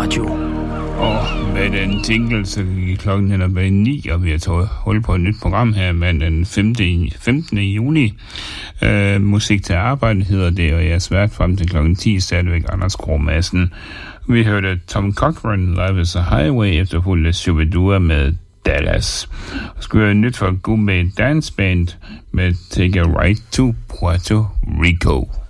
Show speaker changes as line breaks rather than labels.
Radio.
Og med den jingle, så klokken hen bag 9, og vi har taget hul på et nyt program her mandag den 15. juni. Musik til arbejde hedder det, og jeg er svært frem til klokken 10, stadigvæk Anders Krog Madsen. Vi hørte Tom Cochrane, Live is a Highway, efterfulgt af Shubidua med Dallas. Og skulle høre nyt fra Gourmet Dance Band med Take a Ride to Puerto Rico.